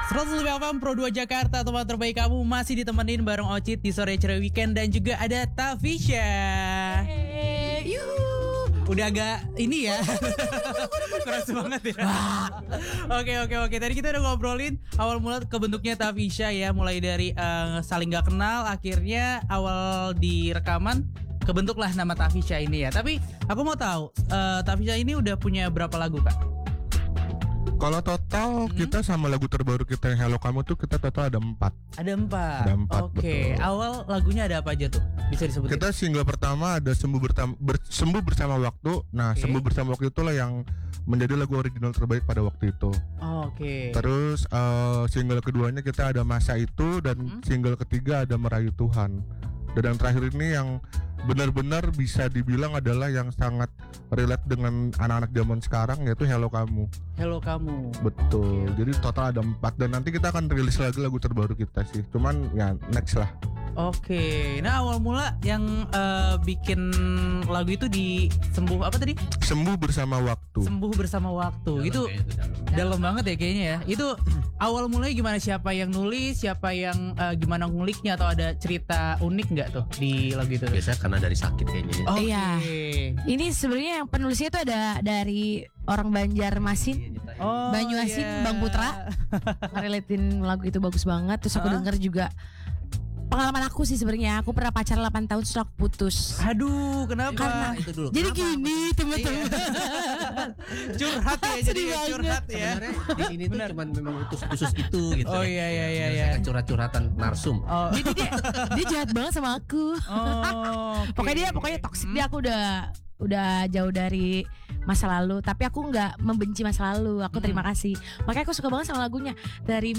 105 FM Pro 2 Jakarta, teman terbaik kamu masih ditemenin bareng Ocit di sore ceria weekend dan juga ada Tafisha. Udah agak ini ya. Keras banget ya. Oke. Tadi kita udah ngobrolin awal mula kebentuknya Tafisha ya, mulai dari saling gak kenal, akhirnya awal di rekaman kebentuklah nama Tafisha ini ya. Tapi aku mau tahu, Tafisha ini udah punya berapa lagu, Kak? Kalau total kita sama lagu terbaru kita yang Hello Kamu tuh kita total ada 4. Ada 4. Ada 4. Oke. Betul. Awal lagunya ada apa aja tuh? Bisa disebutin? Kita single pertama ada Sembuh Bersama Waktu. Nah, Oke. Sembuh Bersama Waktu itulah yang menjadi lagu original terbaik pada waktu itu. Oke. Terus single keduanya kita ada Masa Itu, dan single ketiga ada Merayu Tuhan. Dan yang terakhir ini yang benar-benar bisa dibilang adalah yang sangat relate dengan anak-anak zaman sekarang, yaitu Hello Kamu. Hello Kamu. Betul. Jadi total ada 4, dan nanti kita akan rilis lagi lagu terbaru kita sih. Cuman ya next lah. Oke. Nah, awal mula yang bikin lagu itu di Sembuh Bersama Waktu. Sembuh Bersama Waktu. Itu dalam banget ya kayaknya ya. Itu awal mulanya gimana? Siapa yang nulis? Siapa yang gimana nguliknya? Atau ada cerita unik nggak tuh di lagu itu? Biasa karena dari sakit kayaknya. Oke. Iya. Ini sebenarnya yang penulisnya itu ada dari orang Banjarmasin, Oh, Banyuasin, iya. Bang Putra. Ngerelatin lagu itu bagus banget. Terus aku denger juga pengalaman aku sih sebenarnya. Aku pernah pacaran 8 tahun terus aku putus. Aduh, kenapa? Karena itu dulu. jadi gini teman-teman. Curhat ya, jadi Sedih banget. curhat ya. Sebenarnya di sini tuh cuman memang khusus itu gitu. Oh iya. Menyelesaikan curhat-curhatan narsum. Oh. Jadi dia jahat banget sama aku. Oke. Pokoknya toksik dia. Aku udah jauh dari masa lalu, tapi aku nggak membenci masa lalu. Aku terima kasih. Makanya aku suka banget sama lagunya. Dari